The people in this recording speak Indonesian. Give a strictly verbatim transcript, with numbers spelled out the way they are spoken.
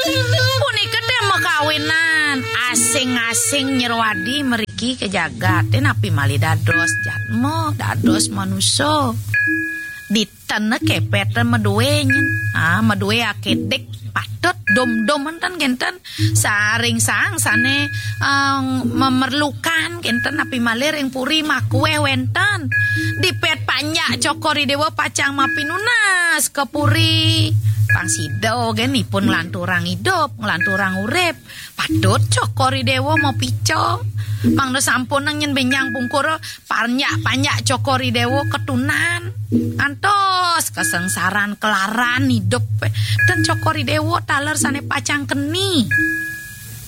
Punika teh mekawinan asing-asing Nyerwadi meriki ke jagat teh napi malih dados jatmo dados manusia ditene kepet medue nyen ah medue akedek patut dom-dom enten genten saring sang sane um, memerlukan genten api malih ring puri makue wenten dipet panyak cokori dewa pacang mapinunas ke puri pangsido genipun nglanturang hidup nglanturang urip patut cokori dewa mau pico mangdo sampun nyen benyang pungkur panyak-panyak cokori dewa ketunan antos kesengsaran kelaran hidup dan cokori dewa taler sane pacang keni